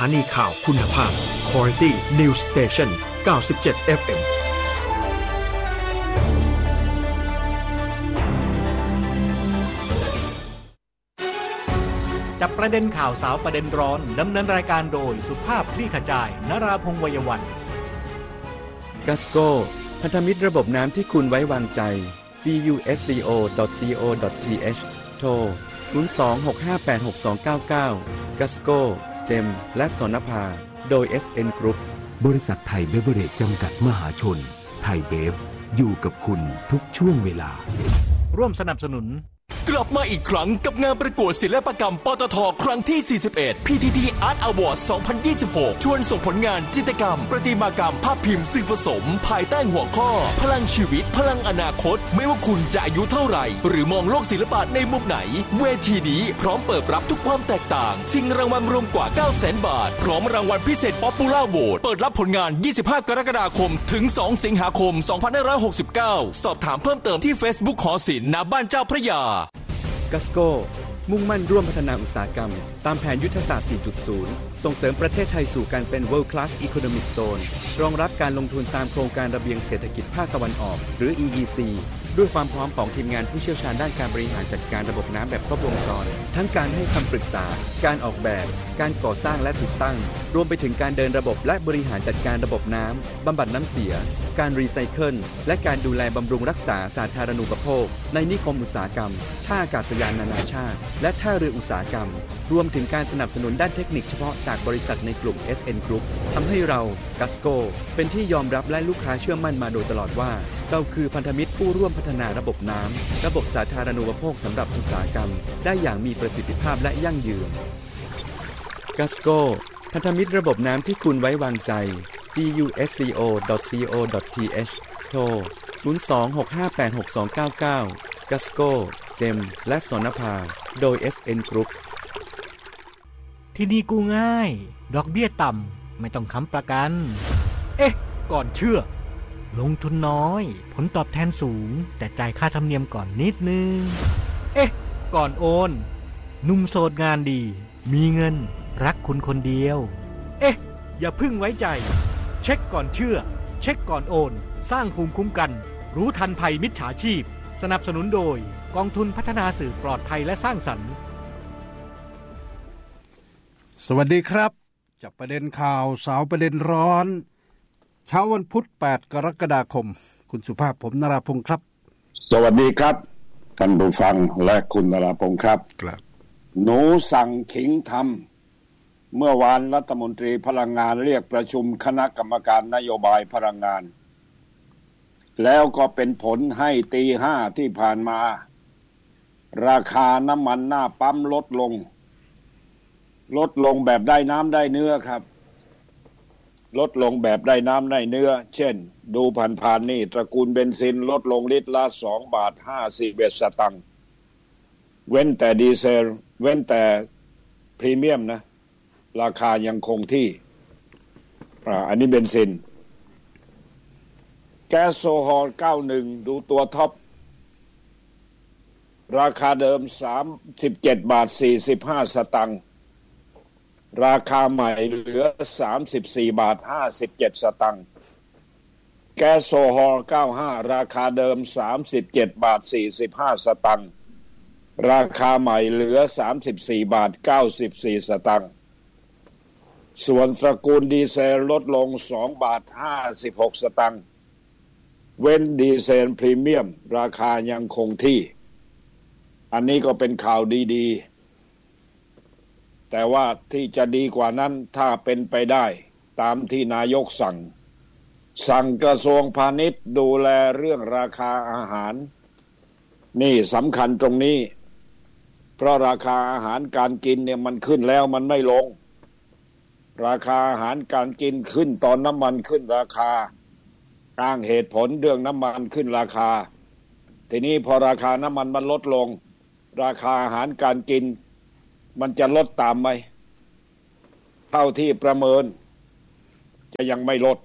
านีข่าวคุณภาพ Quality News Station 97 FM จับประเด็นข่าวสาวประเด็นร้อนดำเนินรายการโดยสุภาพคลี่ขจายนราพงษ์ไวยวันกัสโกพันธมิตรระบบน้ำที่คุณไว้วางใจ gusco.co.th โทร 026586299 กัสโก เจมและสนภาโดย SN Group บริษัทไทยเบเวอเรจจำกัดมหาชนไทยเบฟอยู่กับคุณทุกช่วงเวลาร่วมสนับสนุนกลับมาอีกครั้งกับงานประกวดศิลปกรรมปตท.ครั้งที่ 41 PTT Art Award 2026 ชวนส่งผลงานจิตรกรรมประติมากรรมภาพพิมพ์สื่อผสมภายใต้หัวข้อพลังชีวิตพลังอนาคตไม่ว่าคุณจะอายุเท่าไหร่หรือมองโลกศิลปะในมุมไหนเวทีนี้พร้อมเปิดรับทุกความแตกต่างชิงรางวัลรวมกว่า 900,000 บาทพร้อมรางวัลพิเศษ Popular Vote เปิดรับผลงาน 25 กรกฎาคมถึง 2 สิงหาคม 2569 สอบถามเพิ่มเติมที่ Facebook หอศิลป์ณบ้านเจ้าพระยากัสโกมุ่งมั่นร่วมพัฒนาอุตสาหกรรมตามแผนยุทธศาสตร์ 4.0 ส่งเสริมประเทศไทยสู่การเป็น World Class Economic Zone รองรับการลงทุนตามโครงการระเบียงเศรษฐกิจภาคตะวันออกหรือ EEC ด้วยความพร้อมของทีมงานผู้เชี่ยวชาญด้านการบริหารจัดการระบบน้ำแบบครบวงจรทั้งการให้คำปรึกษาการออกแบบการก่อสร้างและติดตั้งรวมไปถึงการเดินระบบและบริหารจัดการระบบน้ำบำบัดน้ำเสียการรีไซเคิลและการดูแลบำรุงรักษาสาธารณูปโภคในนิคมอุตสาหกรรมท่าอากาศยานนานาชาติและท่าเรืออุตสาหกรรมรวมถึงการสนับสนุนด้านเทคนิคเฉพาะจากบริษัทในกลุ่ม SN Group ทำให้เรากัสโกเป็นที่ยอมรับและลูกค้าเชื่อมั่นมาโดยตลอดว่าเราคือพันธมิตรผู้ร่วมพัฒนาระบบน้ำระบบสาธารณูปโภคสำหรับอุตสาหกรรมได้อย่างมีประสิทธิภาพและยั่งยืนกัสโกพันธมิตรระบบน้ำที่คุณไว้วางใจ gusco.co.th โทร 026586299 กัสโก เจมและสนภาโดย SN Group ที่นี่กู้ง่ายดอกเบี้ยต่ำไม่ต้องค้ำประกันเอ๊ะก่อนเชื่อลงทุนน้อยผลตอบแทนสูงแต่จ่ายค่าธรรมเนียมก่อนนิดนึงเอ๊ะก่อนโอนหนุ่มโสดงานดีมีเงินรักคุณคนเดียวเอ๊ะอย่าพึ่งไว้ใจเช็คก่อนเชื่อเช็คก่อนโอนสร้างภูมิคุ้มกันรู้ทันภัยมิจฉาชีพสนับสนุนโดยกองทุนพัฒนาสื่อปลอดภัยและสร้างสรรค์สวัสดีครับจับประเด็นข่าวสาวประเด็นร้อนเช้าวันพุธ8กรกฎาคมคุณสุภาพผมนราพงศ์ครับสวัสดีครับท่านผู้ฟังและคุณนราพงศ์ครับหนูสั่งขิงทำเมื่อวานรัฐมนตรีพลังงานเรียกประชุมคณะกรรมการนโยบายพลังงานแล้วก็เป็นผลให้ตี 5ที่ผ่านมาราคาน้ำมันหน้าปั๊มลดลงแบบได้น้ำได้เนื้อครับลดลงแบบได้น้ำได้เนื้อเช่นดูผ่านๆนี่ตระกูลเบนซินลดลงลิตรละ2.51 บาทเว้นแต่ดีเซลเว้นแต่พรีเมียมนะราคายังคงที่อันนี้เบนซินแก๊สโซฮอล91ดูตัวท็อปราคาเดิม37.45 บาทราคาใหม่เหลือ34.57 บาทแก๊สโซฮอล95ราคาเดิม37.45 บาทราคาใหม่เหลือ34.94 บาทส่วนตระกูลดีเซลลดลง2.56 บาทเว้นดีเซลพรีเมียมราคายังคงที่อันนี้ก็เป็นข่าวดีๆแต่ว่าที่จะดีกว่านั้นถ้าเป็นไปได้ตามที่นายกสั่งกระทรวงพาณิชย์ดูแลเรื่องราคาอาหารนี่สำคัญตรงนี้เพราะราคาอาหารการกินเนี่ยมันขึ้นแล้วมันไม่ลงราคาอาหารการกินขึ้นตอนน้ำมันขึ้นราคาอ้างเหตุผลเรื่องน้ำมันขึ้นราคาทีนี้พอราคาน้ำมันมันลดลงราคาอาหารการกินมันจะลดตามไหมเท่าที่ประเมินจะยังไม่ลด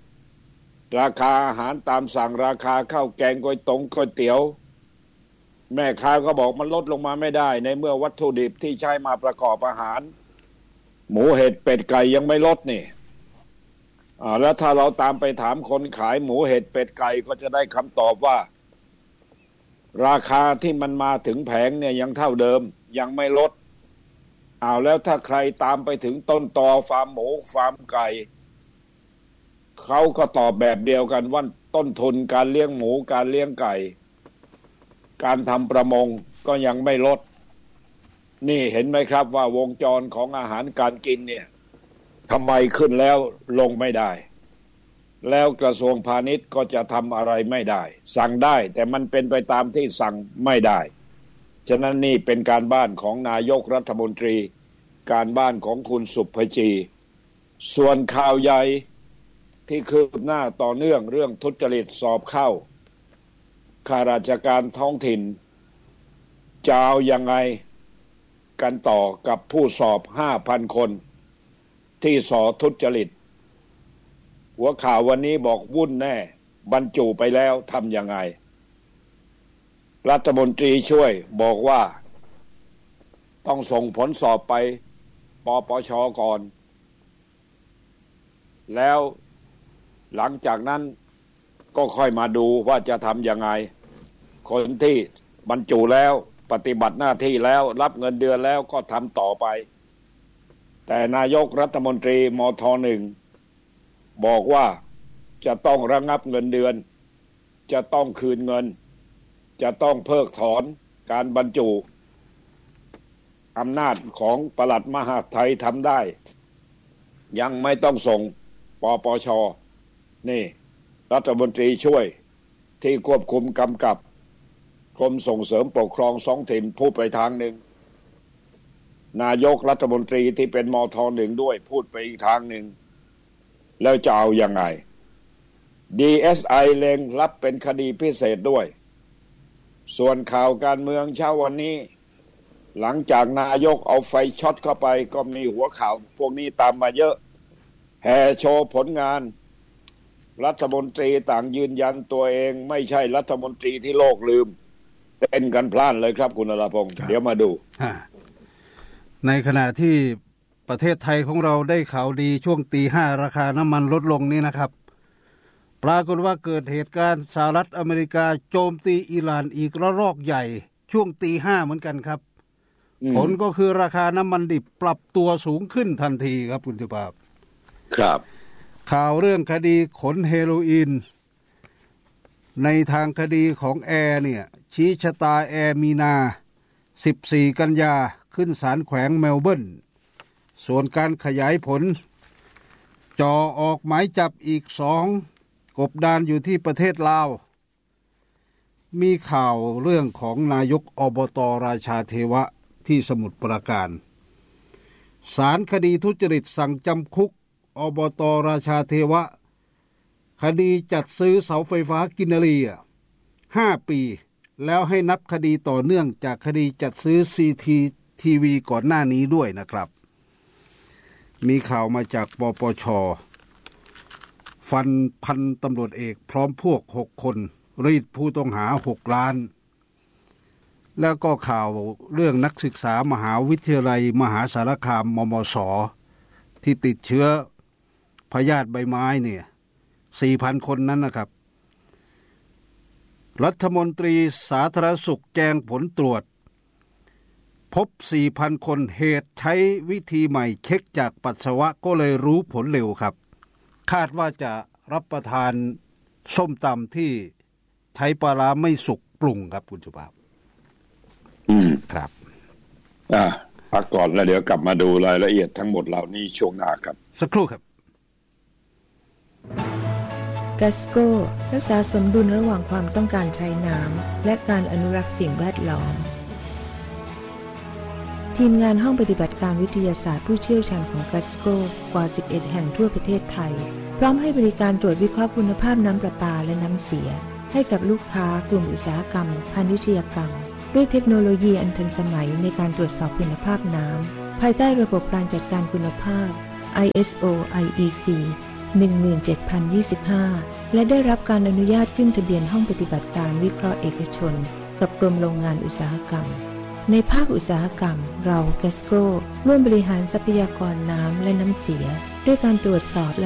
ราคาอาหารตามสั่งราคาข้าวแกงก๋วยเตี๋ยวแม่ค้าก็บอกมันลดลงมาไม่ได้ในเมื่อวัตถุดิบที่ใช้มาประกอบอาหารหมูเห็ดเป็ดไก่ยังไม่ลดนี่แล้วถ้าเราตามไปถามคนขายหมูเห็ดเป็ดไก่ก็จะได้คำตอบว่าราคาที่มันมาถึงแผงเนี่ยยังเท่าเดิมยังไม่ลดแล้วถ้าใครตามไปถึงต้นตอฟาร์มหมูฟาร์มไก่เขาก็ตอบแบบเดียวกันว่าต้นทุนการเลี้ยงหมูการเลี้ยงไก่การทำประมงก็ยังไม่ลดนี่เห็นไหมครับว่าวงจรของอาหารการกินเนี่ยทำไมขึ้นแล้วลงไม่ได้แล้วกระทรวงพาณิชย์ก็จะทำอะไรไม่ได้สั่งได้แต่มันเป็นไปตามที่สั่งไม่ได้ฉะนั้นนี่เป็นการบ้านของนายกรัฐมนตรีการบ้านของคุณสุภจีส่วนข่าวใหญ่ที่คืบหน้าต่อเนื่องเรื่องทุจริตสอบเข้าข้าราชการท้องถิ่นจะเอายังไงกันต่อกับผู้สอบ 5,000 คนที่สอบทุจริตหัวข่าววันนี้บอกวุ่นแน่บรรจุไปแล้วทำยังไงรัฐมนตรีช่วยบอกว่าต้องส่งผลสอบไปปปช.ก่อนแล้วหลังจากนั้นก็ค่อยมาดูว่าจะทำยังไงคนที่บรรจุแล้วปฏิบัติหน้าที่แล้วรับเงินเดือนแล้วก็ทำต่อไปแต่นายกรัฐมนตรีมท.1บอกว่าจะต้องระงับเงินเดือนจะต้องคืนเงินจะต้องเพิกถอนการบรรจุอำนาจของปลัดมหาดไทยทำได้ยังไม่ต้องส่งปปช.นี่รัฐมนตรีช่วยที่ควบคุมกำกับกรมส่งเสริมปกครองท้องถิ่นพูดไปทางหนึ่งนายกรัฐมนตรีที่เป็นมท.1ด้วยพูดไปอีกทางหนึ่งแล้วจะเอายังไง DSI เล็งรับเป็นคดีพิเศษด้วยส่วนข่าวการเมืองเช้าวันนี้หลังจากนายกเอาไฟช็อตเข้าไปก็มีหัวข่าวพวกนี้ตามมาเยอะแห่โชว์ผลงานรัฐมนตรีต่างยืนยันตัวเองไม่ใช่รัฐมนตรีที่โลกลืมเต้นกันพล่านเลยครับคุณนรพงศ์เดี๋ยวมาดูในขณะที่ประเทศไทยของเราได้ข่าวดีช่วงตีห้าราคาน้ำมันลดลงนี่นะครับปรากฏว่าเกิดเหตุการณ์สหรัฐอเมริกาโจมตีอิหร่านอีกระลอกใหญ่ช่วงตีห้าเหมือนกันครับผลก็คือราคาน้ำมันดิบปรับตัวสูงขึ้นทันทีครับคุณสุภาพครับข่าวเรื่องคดีขนเฮโรอีนในทางคดีของแอร์เนี่ยชี้ชะตาแอร์มีนา14กันยาขึ้นศาลแขวงเมลเบิร์นส่วนการขยายผลจ่อออกหมายจับอีก2กบดานอยู่ที่ประเทศลาวมีข่าวเรื่องของนายกอบต.ราชาเทวะที่สมุทรปราการศาลคดีทุจริตสั่งจำคุกอบต.ราชาเทวะคดีจัดซื้อเสาไฟฟ้ากินรี5 ปีแล้วให้นับคดีต่อเนื่องจากคดีจัดซื้อ CCTV ก่อนหน้านี้ด้วยนะครับมีข่าวมาจากปปช.ฟันพันตำรวจเอกพร้อมพวก6 คนรีดผู้ต้องหา6 ล้านแล้วก็ข่าวเรื่องนักศึกษามหาวิทยาลัยมหาสารคามมมส.ที่ติดเชื้อพยาธิใบไม้เนี่ย 4,000 คนนั้นนะครับรัฐมนตรีสาธารณสุขแจ้งผลตรวจพบ 4,000 คนเหตุใช้วิธีใหม่เช็คจากปัสสาวะก็เลยรู้ผลเร็วครับคาดว่าจะรับประทานส้มตำที่ใช้ปลาร้าไม่สุกปรุงครับคุณสุภาพครับพักก่อนแล้วเดี๋ยวกลับมาดูรายละเอียดทั้งหมดเหล่านี้ช่วงหน้าครับสักครู่ครับกัสโกรักษาสมดุลระหว่างความต้องการใช้น้ำและการอนุรักษ์สิ่งแวดล้อมทีมงานห้องปฏิบัติการวิทยาศาสตร์ผู้เชี่ยวชาญของกัสโกกว่า 11 แห่งทั่วประเทศไทยพร้อมให้บริการตรวจวิเคราะห์คุณภาพน้ำประปาและน้ำเสียให้กับลูกค้ากลุ่มอุตสาหกรรมพาณิชยกรรมด้วยเทคโนโลยีอันทันสมัยในการตรวจสอบคุณภาพน้ำภายใต้ระบบการจัดการคุณภาพ ISO IEC 17025 และได้รับการอนุญาตขึ้นทะเบียนห้องปฏิบัติการวิเคราะห์เอกชนกับกรมโรงงานอุตสาหกรรมในภาคอุตสาหกรรมเราแกสโก้ร่วมบริหารทรัพยากรน้ำและน้ำเสียด้วยการตรวจสอบ